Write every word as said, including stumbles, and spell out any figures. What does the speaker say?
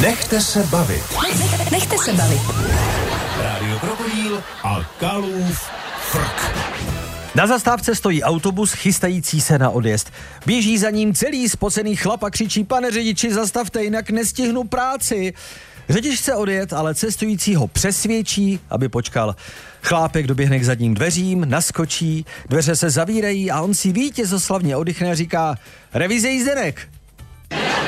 Nechte se bavit. Nechte se bavit. Rádio Krokodýl a Kalův frk. Na zastávce stojí autobus chystající se na odjezd. Běží za ním celý spocený chlap a křičí: pane řidiči, zastavte, jinak nestihnu práci. Řidič chce odjet, ale cestující ho přesvědčí, aby počkal. Chlápek doběhne k zadním dveřím, naskočí, dveře se zavírají a on si vítězoslavně oddychne a říká: revize jízdenek,